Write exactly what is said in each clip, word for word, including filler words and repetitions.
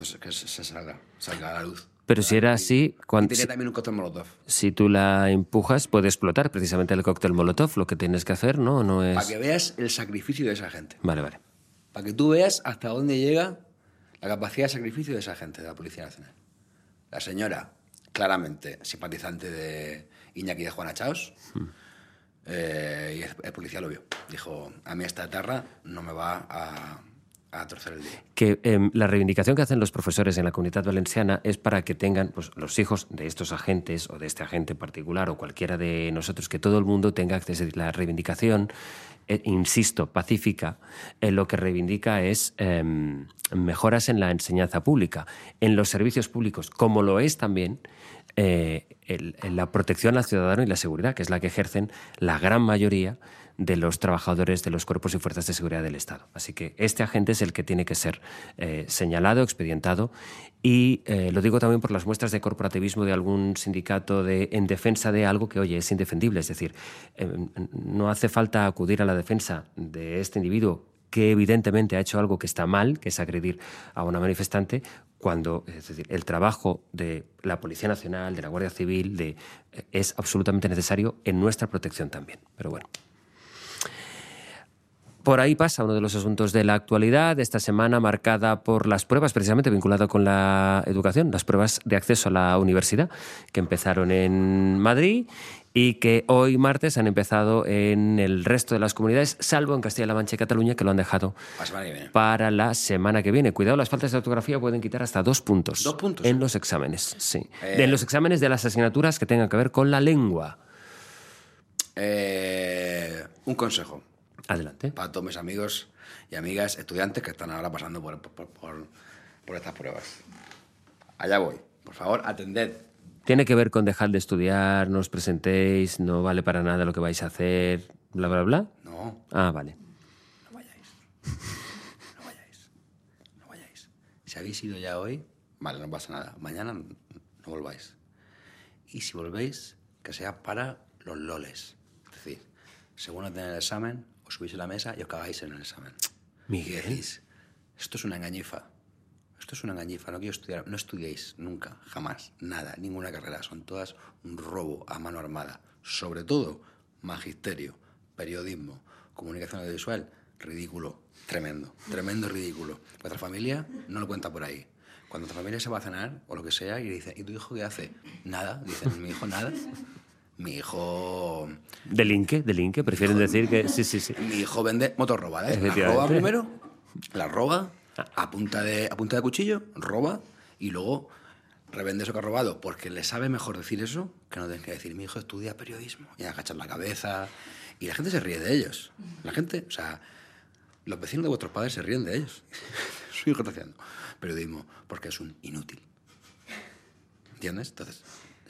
pues que se, se salga, salga a la luz. Pero si era así... Cuando, cuando, y tiene también un cóctel molotov. Si tú la empujas, puede explotar precisamente el cóctel molotov. Lo que tienes que hacer, ¿no? no es... Para que veas el sacrificio de esa gente. Vale, vale. Para que tú veas hasta dónde llega la capacidad de sacrificio de esa gente, de la Policía Nacional. La señora, claramente simpatizante de Iñaki y de Juana Chaos, hmm. eh, y el, el policía lo vio. Dijo, a mí esta etarra no me va a... a torcer el día. Que eh, la reivindicación que hacen los profesores en la Comunitat Valenciana es para que tengan pues, los hijos de estos agentes o de este agente en particular o cualquiera de nosotros, que todo el mundo tenga acceso. La reivindicación, eh, insisto, pacífica, eh, lo que reivindica es eh, mejoras en la enseñanza pública, en los servicios públicos, como lo es también eh, el, la protección al ciudadano y la seguridad, que es la que ejercen la gran mayoría de los trabajadores de los cuerpos y fuerzas de seguridad del Estado. Así que este agente es el que tiene que ser eh, señalado, expedientado, y eh, lo digo también por las muestras de corporativismo de algún sindicato de, en defensa de algo que, oye, es indefendible. Es decir, eh, no hace falta acudir a la defensa de este individuo que evidentemente ha hecho algo que está mal, que es agredir a una manifestante, cuando es decir, el trabajo de la Policía Nacional, de la Guardia Civil, de, eh, es absolutamente necesario en nuestra protección también. Pero bueno. Por ahí pasa uno de los asuntos de la actualidad de esta semana, marcada por las pruebas, precisamente vinculado con la educación, las pruebas de acceso a la universidad, que empezaron en Madrid y que hoy martes han empezado en el resto de las comunidades, salvo en Castilla-La Mancha y Cataluña, que lo han dejado la para la semana que viene. Cuidado, las faltas de ortografía pueden quitar hasta dos puntos, ¿Dos puntos? En los exámenes, sí. Eh... En los exámenes de las asignaturas que tengan que ver con la lengua. Eh... Un consejo. Adelante. Para todos mis amigos y amigas estudiantes que están ahora pasando por, por, por, por estas pruebas. Allá voy. Por favor, atended. Tiene que ver con dejar de estudiar, no os presentéis, no vale para nada lo que vais a hacer, bla, bla, bla. No. Ah, vale. No vayáis. No vayáis. No vayáis. Si habéis ido ya hoy, vale, no pasa nada. Mañana no volváis. Y si volvéis, que sea para los loles. Es decir, según no tener el examen, os subís a la mesa y os cagáis en el examen. Miguel. Y decís, esto es una engañifa. Esto es una engañifa, no quiero estudiar. No estudiéis nunca, jamás, nada, ninguna carrera. Son todas un robo a mano armada. Sobre todo, magisterio, periodismo, comunicación audiovisual, ridículo, tremendo, tremendo ridículo. Vuestra familia no lo cuenta por ahí. Cuando tu familia se va a cenar o lo que sea y dice, ¿y tu hijo qué hace? Nada. Dicen, mi hijo nada. Mi hijo... Delinque, delinque, prefieren hijo, decir que... Sí, sí, sí. Mi hijo vende motos robadas. ¿eh? La roba primero, la roba a punta, de, a punta de cuchillo, roba y luego revende eso que ha robado, porque le sabe mejor decir eso que no tener que decir, mi hijo estudia periodismo, y agachar la cabeza. Y la gente se ríe de ellos. La gente, o sea, los vecinos de vuestros padres se ríen de ellos. Su hijo está haciendo periodismo porque es un inútil. ¿Entiendes? Entonces...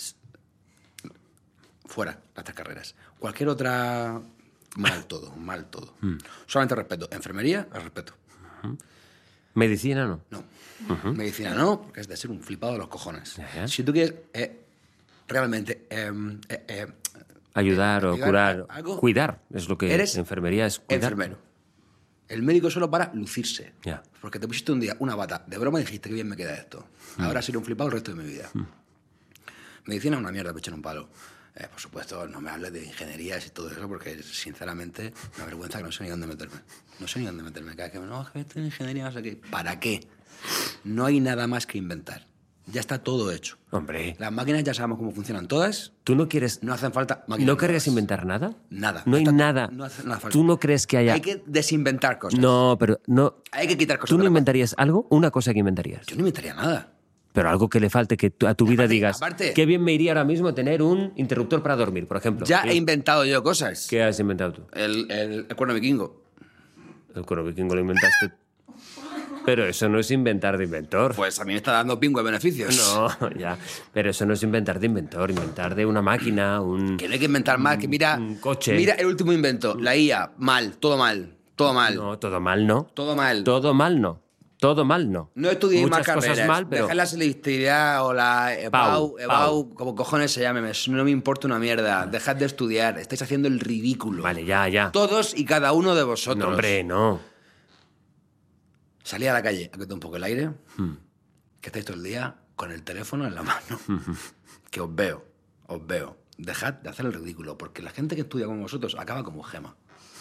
fuera las tres carreras. Cualquier otra, mal todo, mal todo. Mm. Solamente respeto. Enfermería, el respeto. Uh-huh. ¿Medicina no? No. Uh-huh. Medicina no, porque es de ser un flipado de los cojones. Uh-huh. Si tú quieres eh, realmente... Eh, eh, eh, ayudar eh, o curar. Algo, cuidar es lo que eres enfermería es cuidar. Enfermero. El médico es solo para lucirse. Yeah. Porque te pusiste un día una bata de broma y dijiste que bien me queda esto. Mm. Ahora seré un flipado el resto de mi vida. Mm. Medicina es una mierda, pecho en un palo. Eh, por supuesto, no me hables de ingenierías y todo eso, porque sinceramente me avergüenza que no sé ni dónde meterme. No sé ni dónde meterme. Cada vez que me no, que estoy en ingeniería, no sé qué. ¿Para qué? No hay nada más que inventar. Ya está todo hecho. Hombre. Las máquinas ya sabemos cómo funcionan todas. ¿Tú no quieres...? No hacen falta máquinas. ¿No querrías inventar nada? Nada. No hay está, nada. No hace nada falta. ¿Tú no crees que haya...? Hay que desinventar cosas. No, pero no... Hay que quitar cosas. ¿Tú no inventarías algo? Una cosa que inventarías. Yo no inventaría nada. Pero algo que le falte, que a tu vida aparte, digas, aparte, qué bien me iría ahora mismo tener un interruptor para dormir, por ejemplo. Ya ¿Qué? he inventado yo cosas. ¿Qué has inventado tú? El, el, el cuerno vikingo. El cuerno vikingo lo inventaste. Pero eso no es inventar de inventor. Pues a mí me está dando pingüe beneficios. No, ya. Pero eso no es inventar de inventor. Inventar de una máquina, un... Que no hay que inventar más, que mira... Un coche. Mira el último invento, la I A. Mal, todo mal, todo mal. No, todo mal no. Todo mal. Todo mal no. Todo mal no. No estudiéis más Muchas carreras. Cosas mal, pero... Dejad la selectividad o la E B A U, Pau, E B A U, Pau. como cojones se llame. No me importa una mierda. Dejad de estudiar. Estáis haciendo el ridículo. Vale, ya, ya. Todos y cada uno de vosotros. No, hombre, no. Salí a la calle a quitar un poco el aire. Hmm. que estáis todo el día con el teléfono en la mano. Que os veo, os veo. Dejad de hacer el ridículo, porque la gente que estudia con vosotros acaba como Gema.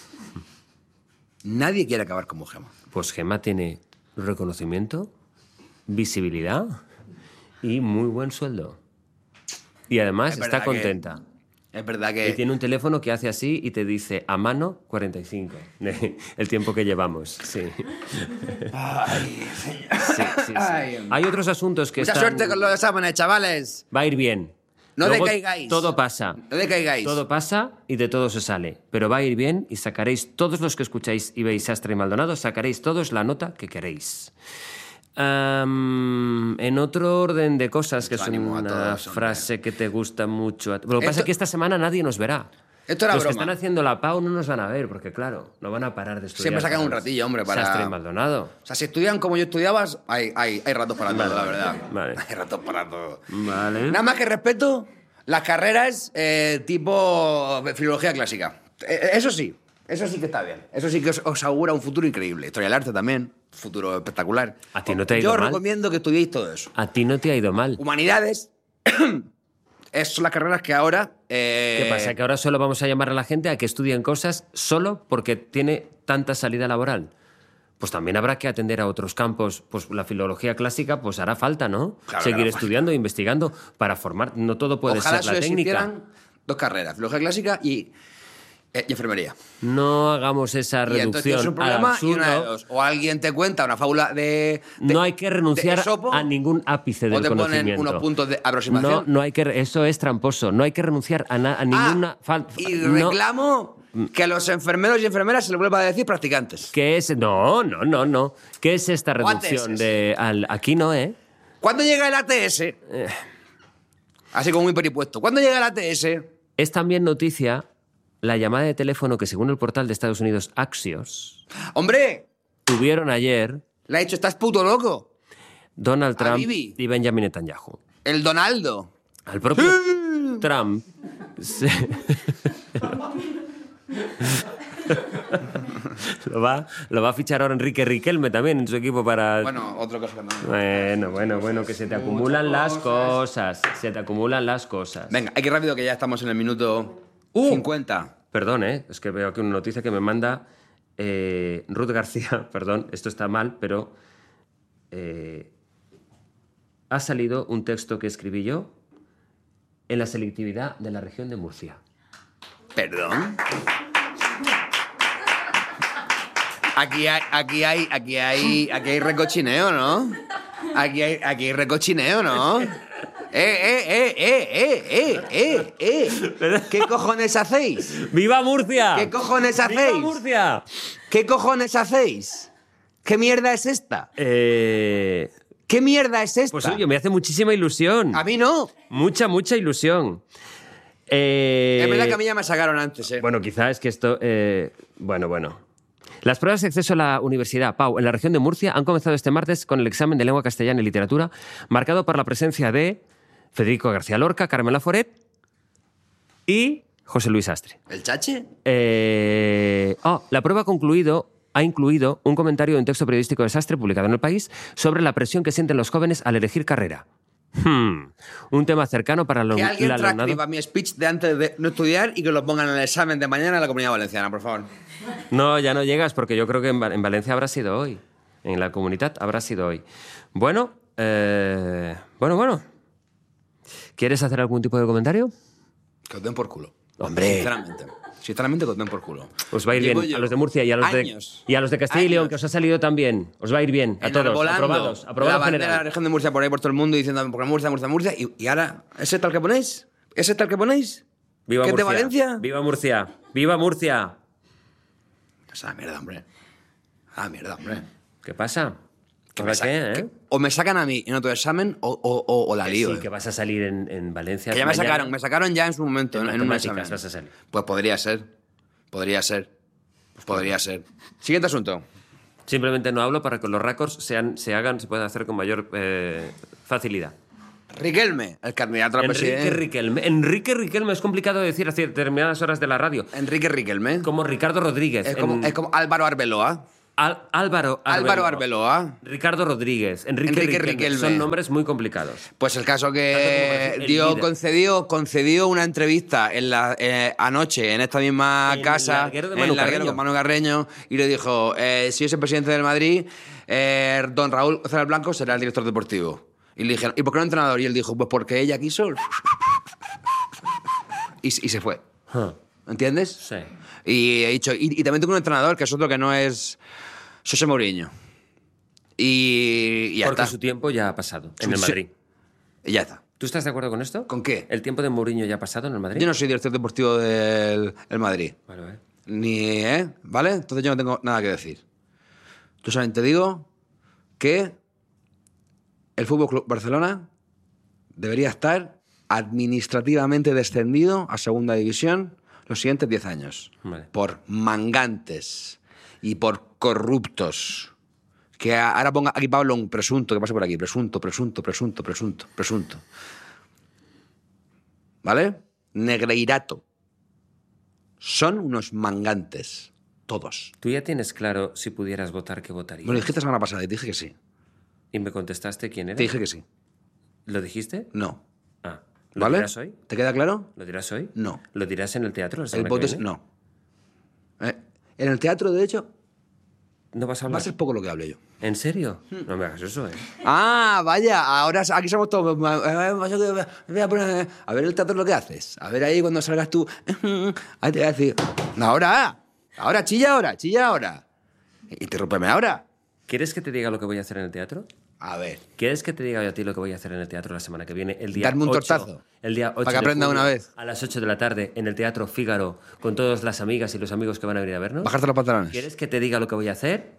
Nadie quiere acabar como Gema. Pues Gema tiene reconocimiento, visibilidad y muy buen sueldo. Y además está contenta. Que, es verdad que... Y tiene un teléfono que hace así y te dice a mano cuarenta y cinco. El tiempo que llevamos, sí. Ay, señor. Sí, sí, sí. Ay, hay otros asuntos que Mucha están... suerte con los exámenes, chavales. Va a ir bien. No Luego, decaigáis. Todo pasa. No decaigáis. Todo pasa y de todo se sale. Pero va a ir bien y sacaréis, todos los que escucháis y veis Sastre y Maldonado, sacaréis todos la nota que queréis. Um, en otro orden de cosas, que es una todos, frase que te gusta mucho. Lo que Esto... pasa es que esta semana nadie nos verá. Esto era Los broma. que están haciendo la P A U no nos van a ver, porque claro, no van a parar de estudiar. Siempre sacan un ratillo, hombre, para... Sastre y Maldonado. O sea, si estudian como yo estudiabas, hay, hay, hay ratos para todo, Vale, la verdad. vale. Hay ratos para todo. Vale. Nada más que respeto las carreras eh, tipo filología clásica. Eh, eso sí, eso sí que está bien. Eso sí que os, os augura un futuro increíble. Historia del arte también, futuro espectacular. A ti no te ha ido Yo mal. os recomiendo que estudiéis todo eso. A ti no te ha ido mal. Humanidades... Esas son las carreras que ahora... Eh... ¿Qué pasa? ¿Que ahora solo vamos a llamar a la gente a que estudien cosas solo porque tiene tanta salida laboral? Pues también habrá que atender a otros campos. Pues la filología clásica pues hará falta, ¿no? Claro, Seguir claro. estudiando, investigando para formar. No todo puede Ojalá ser la solo técnica. existieran dos carreras, filología clásica y, eh, y enfermería. No hagamos esa Y entonces tienes reducción un problema al absurdo. y una de dos. O alguien te cuenta una fábula de... de No hay que renunciar de Esopo, a ningún ápice del o te conocimiento. ponen unos puntos de aproximación. No, no hay que... Eso es tramposo. No hay que renunciar a, na- a ninguna... Ah, fal- y no. reclamo que a los enfermeros y enfermeras se les vuelva a decir practicantes. ¿Qué es? No, no, no, no. ¿Qué es esta O reducción A T S. de... Al, aquí no, ¿eh? ¿Cuándo llega el A T S? Así como muy peripuesto. ¿Cuándo llega el A T S? Es también noticia la llamada de teléfono que, según el portal de Estados Unidos Axios, ¡Hombre! tuvieron ayer Le ha dicho, ¿estás puto loco? Donald A Trump Bibi. y Benjamin Netanyahu. El Donaldo. Al propio Trump se... lo, va, lo va a fichar ahora Enrique Riquelme también en su equipo para... Bueno, otra cosa que no. Bueno, bueno, bueno, que se te acumulan las cosas. Se te acumulan las cosas. Venga, hay que ir rápido que ya estamos en el minuto Uh. cincuenta. Perdón, ¿eh? Es que veo aquí una noticia que me manda eh, Ruth García. Perdón, esto está mal, pero eh, ha salido un texto que escribí yo en la selectividad de la región de Murcia. ¿Perdón? Aquí hay, aquí hay, aquí hay, aquí hay recochineo, ¿no? Aquí hay, aquí hay recochineo, ¿no? ¡Eh, eh, eh, eh, eh, eh, eh, eh! ¿Qué cojones hacéis? ¡Viva Murcia! ¿Qué cojones ¡Viva hacéis? Murcia! ¿Qué cojones hacéis? ¿Qué mierda es esta? Eh, ¿Qué mierda es esta? pues oye, me hace muchísima ilusión. A mí no. Mucha, mucha ilusión. Eh, Es verdad que a mí ya me sacaron antes, ¿eh? Bueno, quizá es que esto... eh, bueno, bueno. Las pruebas de acceso a la Universidad P A U en la región de Murcia han comenzado este martes con el examen de lengua castellana y literatura, marcado por la presencia de Federico García Lorca, Carmen Laforet y José Luis Astre. ¿El chache? Eh... Oh, la prueba ha concluido... ha incluido un comentario de un texto periodístico de Sastre publicado en El País sobre la presión que sienten los jóvenes al elegir carrera. Hmm, un tema cercano para lo, Que alguien el alumnado. transcriba mi speech de antes de no estudiar y que lo pongan en el examen de mañana en la Comunidad Valenciana, por favor. No, ya no llegas porque yo creo que en, Va- en Valencia habrá sido hoy. En la comunidad habrá sido hoy. Bueno, eh, bueno, bueno. ¿Quieres hacer algún tipo de comentario? Que os den por culo. Hombre. Sinceramente. Sinceramente que os den por culo. Os va a ir Llevo bien yo a los de Murcia y a los de, años, y a los de Castilla y León, años que os ha salido también. Os va a ir bien a todos. enarbolando Aprobados. la Aprobados bandera de la general. región de Murcia por ahí por todo el mundo diciendo porque Murcia, Murcia, Murcia. Y, y ahora, ¿ese tal que ponéis? ¿Ese tal que ponéis? Viva ¿Que es de Murcia. Valencia? Viva Murcia. Viva Murcia. Pues ah, mierda, hombre. Ah, mierda, hombre. ¿Qué pasa? Que ¿Ahora me sa- qué, eh? que o me sacan a mí en otro examen o, o, o, o la Que lío. sí, eh. que vas a salir en, en Valencia. Que ya me mañana. sacaron, me sacaron ya en su momento, En en, en un matemáticas examen. vas a salir. Pues podría ser. Podría ser. Podría ser. Siguiente asunto. Simplemente no hablo para que los récords sean, se hagan, se puedan hacer con mayor eh, facilidad. Riquelme, el candidato a la Enrique presidencia. Riquelme. Enrique Riquelme es complicado de decir a determinadas horas de la radio. Enrique Riquelme. Como Ricardo Rodríguez. Es como, en- es como Álvaro Arbeloa. Al- Álvaro Álvaro Arbeloa, Arbeloa. Ricardo Rodríguez, Enrique, Enrique Riquelme. Riquelme. Son nombres muy complicados. Pues el caso Tanto como que el dio, líder. concedió, concedió una entrevista en la, eh, anoche en esta misma En casa, el larguero de en Manu el larguero Carreño. con Manu Carreño, y le dijo, eh, si yo soy presidente del Madrid, eh, don Raúl González Blanco será el director deportivo. Y le dijeron, ¿y por qué no entrenador? Y él dijo, pues porque ella quiso. Y, y se fue. Huh. ¿Entiendes? Sí. Y he dicho, y, y también tengo un entrenador que es otro que no es José Mourinho. Y, y ya Porque está. su tiempo ya ha pasado en el Su- Madrid. Y ya está. ¿Tú estás de acuerdo con esto? ¿Con qué? ¿El tiempo de Mourinho ya ha pasado en el Madrid? Yo no soy director deportivo del el Madrid. Vale, vale. Ni, ¿eh? ¿Vale? Entonces yo no tengo nada que decir. Yo solamente digo que el Fútbol Club Barcelona debería estar administrativamente descendido a segunda división los siguientes diez años. Vale. Por mangantes y por corruptos. Que a- ahora ponga aquí Pablo un presunto, que pase por aquí. Presunto, presunto, presunto, presunto, presunto. ¿Vale? Negreirato. Son unos mangantes. Todos. ¿Tú ya tienes claro si pudieras votar qué votarías? Me lo dijiste la semana pasada y te dije que sí. ¿Y me contestaste quién era? Te dije que sí. ¿Lo dijiste? No. Ah. ¿Lo ¿Vale? dirás hoy? ¿Te queda claro? ¿Lo dirás hoy? No. ¿Lo dirás en el teatro la El semana voto que es viene? no. Eh, En el teatro, de hecho, ¿No vas a va hablar? a ser poco lo que hable yo. ¿En serio? No me hagas eso, ¿eh? Ah, vaya, ahora aquí somos todos. Voy a poner- a ver el teatro lo que haces. A ver ahí cuando salgas tú. Ahí te voy a decir. No, ahora. Ahora, chilla ahora, chilla ahora. Interrúmpeme ahora. ¿Quieres que te diga lo que voy a hacer en el teatro? A ver. ¿Quieres que te diga yo a ti lo que voy a hacer en el teatro la semana que viene? El día Darme un ocho, tortazo. El día ocho Para que de aprenda julio, una vez. A las ocho de la tarde en el Teatro Fígaro con todas las amigas y los amigos que van a venir a vernos. Bajarte los pantalones. ¿Quieres que te diga lo que voy a hacer?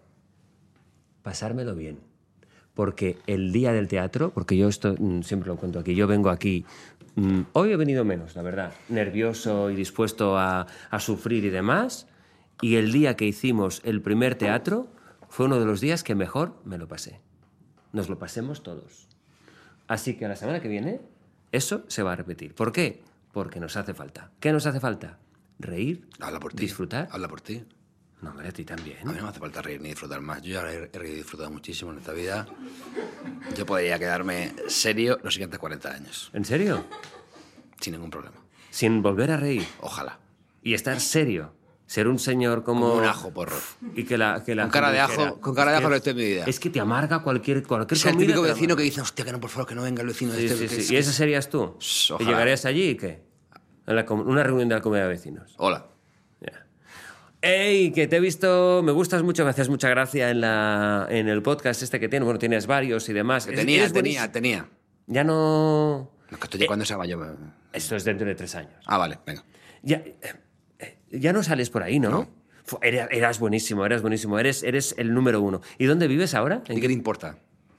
Pasármelo bien. Porque el día del teatro, porque yo esto mm, siempre lo cuento aquí, yo vengo aquí, mm, hoy he venido menos, la verdad, nervioso y dispuesto a, a sufrir y demás, y el día que hicimos el primer teatro fue uno de los días que mejor me lo pasé. Nos lo pasemos todos. Así que a la semana que viene eso se va a repetir. ¿Por qué? Porque nos hace falta. ¿Qué nos hace falta? Reír, Habla por ti. disfrutar. Habla por ti. No, hombre, a ti también. A mí no me hace falta reír ni disfrutar más. Yo ya he, he reído y disfrutado muchísimo en esta vida. Yo podría quedarme serio los siguientes cuarenta años. ¿En serio? Sin ningún problema. Sin volver a reír. Ojalá. Y estar serio. Ser un señor como... Como un ajo porro. Y que la, que la Con cara gente de ajo- dijera, con cara de es que- ajo lo estoy en mi vida. Es que te amarga cualquier, cualquier O sea, el comida. típico te la vecino que amarga. dice, hostia, que no, por favor, que no venga el vecino Sí, este. sí, que sí. es- ¿Y ese serías tú? Shh, ¿Y ojalá. llegarías allí y qué? A la com- una reunión de la comunidad de vecinos. Hola. Ya. ¡Ey! Que te he visto, me gustas mucho, me haces mucha gracia en, la, en el podcast este que tienes. Bueno, tienes varios y demás. Que Es- tenía, eres tenía, buenísimo. tenía. Ya no... No, que estoy cuando se vaya. Esto es dentro de tres años. Ah, vale, venga. Ya, eh, eh, ya no sales por ahí, ¿no? No. Fu- Eras, eras buenísimo, eras buenísimo. Eres, eres el número uno. ¿Y dónde vives ahora? ¿En ¿Y qué te importa?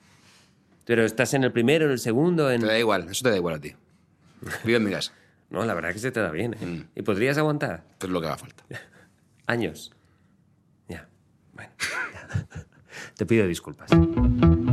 ¿Pero estás en el primero, en el segundo? En... Te da igual, eso te da igual a ti. Vive en mi casa. No, la verdad que se te da bien. ¿eh? Mm. ¿Y podrías aguantar? Esto es lo que haga falta. Años. Ya. Bueno. Te pido disculpas.